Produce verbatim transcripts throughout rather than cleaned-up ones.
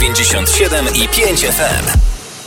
dziewięćdziesiąt siedem i pięć F M.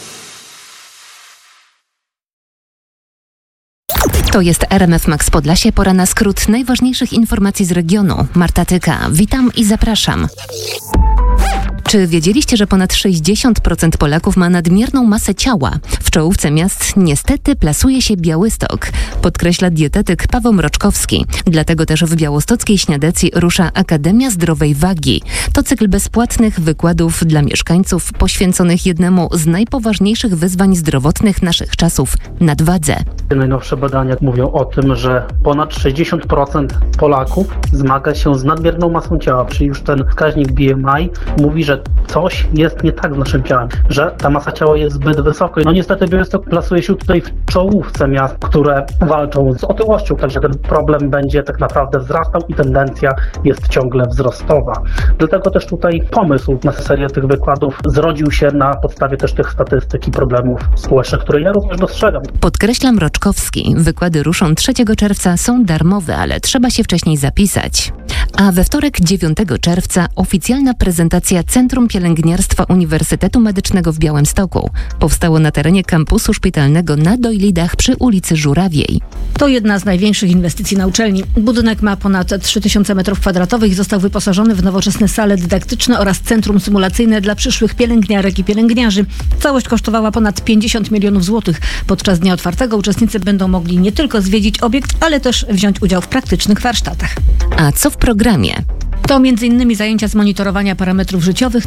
To jest R M F Max Podlasie. Pora na skrót najważniejszych informacji z regionu. Marta Tyka. Witam i zapraszam. Czy wiedzieliście, że ponad sześćdziesiąt procent Polaków ma nadmierną masę ciała? W czołówce miast niestety plasuje się Białystok, podkreśla dietetyk Paweł Mroczkowski. Dlatego też w białostockiej Śniadecji rusza Akademia Zdrowej Wagi. To cykl bezpłatnych wykładów dla mieszkańców poświęconych jednemu z najpoważniejszych wyzwań zdrowotnych naszych czasów – nadwadze. Najnowsze badania mówią o tym, że ponad sześćdziesiąt procent Polaków zmaga się z nadmierną masą ciała, czyli już ten wskaźnik B M I mówi, że coś jest nie tak z naszym ciałem, że ta masa ciała jest zbyt wysoka. No niestety Białystok plasuje się tutaj w czołówce miast, które walczą z otyłością, także ten problem będzie tak naprawdę wzrastał i tendencja jest ciągle wzrostowa. Dlatego też tutaj pomysł na serię tych wykładów zrodził się na podstawie też tych statystyk i problemów społecznych, które ja również dostrzegam. Podkreśla Mroczkowski. Wykłady ruszą trzeciego czerwca, są darmowe, ale trzeba się wcześniej zapisać. A we wtorek dziewiątego czerwca oficjalna prezentacja Centrum Pielęgniarstwa Uniwersytetu Medycznego w Białymstoku. Powstało na terenie kampusu szpitalnego na Dojlidach przy ulicy Żurawiej. To jedna z największych inwestycji na uczelni. Budynek ma ponad trzy tysiące metrów kwadratowych i został wyposażony w nowoczesne sale dydaktyczne oraz centrum symulacyjne dla przyszłych pielęgniarek i pielęgniarzy. Całość kosztowała ponad pięćdziesiąt milionów złotych. Podczas dnia otwartego uczestnicy będą mogli nie tylko zwiedzić obiekt, ale też wziąć udział w praktycznych warsztatach. A co w programie? To między innymi zajęcia z monitorowania parametrów życiowych,